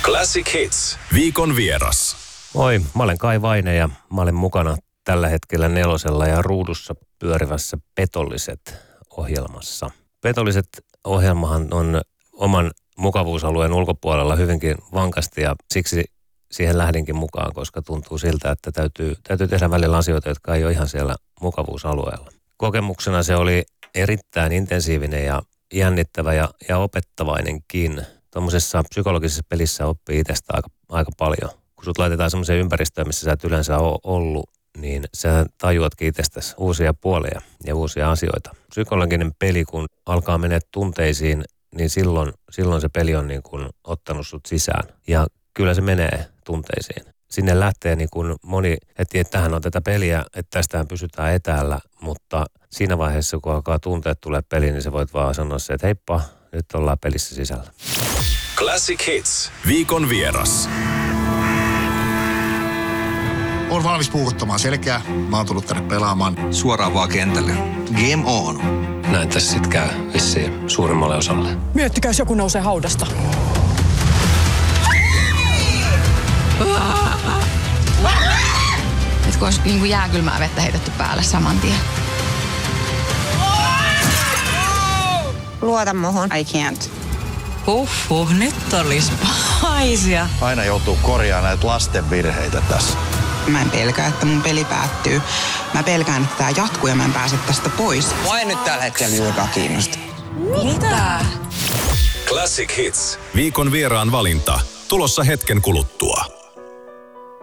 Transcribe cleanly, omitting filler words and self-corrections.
Classic Hits. Viikon vieras. Moi, mä olen Kai Vaine ja mä olen mukana tällä hetkellä Nelosella ja ruudussa pyörivässä Petolliset-ohjelmassa. Petolliset-ohjelmahan on oman mukavuusalueen ulkopuolella hyvinkin vankasti ja siksi siihen lähdinkin mukaan, koska tuntuu siltä, että täytyy tehdä välillä asioita, jotka ei ole ihan siellä mukavuusalueella. Kokemuksena se oli erittäin intensiivinen ja jännittävä ja opettavainenkin. Tuommoisessa psykologisessa pelissä oppii itsestä aika paljon. Kun sut laitetaan semmoiseen ympäristöön, missä sä et yleensä ole ollut, niin sä tajuatkin itsestäsi uusia puolia ja uusia asioita. Psykologinen peli, kun alkaa mennä tunteisiin, niin silloin se peli on niin kuin ottanut sut sisään. Ja kyllä se menee tunteisiin. Sinne lähtee niin kuin moni heti, että tähän on tätä peliä, että tästähän pysytään etäällä, mutta siinä vaiheessa, kun alkaa tunteet tulee peliin, niin sä voit vaan sanoa se, että heippa, nyt ollaan pelissä sisällä. Classic Hits. Viikon vieras. Olen valmis puukottamaan selkää. Mä oon tullut tänne pelaamaan. Suoraan vaan kentälle. Game on. Näin tässä sit käy vissiin suurimmalle osalle. Miettikää, jos joku nousee haudasta. Nyt kun olisi niin kuin jääkylmää vettä heitetty päälle saman tien. Luota muhun. I can't. Nyt olis pahaisia. Aina joutuu korjaamaan näitä lasten virheitä tässä. Mä en pelkää, että mun peli päättyy. Mä pelkään, että tää jatkuu ja mä en pääse tästä pois. Mua ei nyt tällä hetkellä juurikaan kiinnosta. Mitä? Classic Hits. Viikon vieraan valinta. Tulossa hetken kuluttua.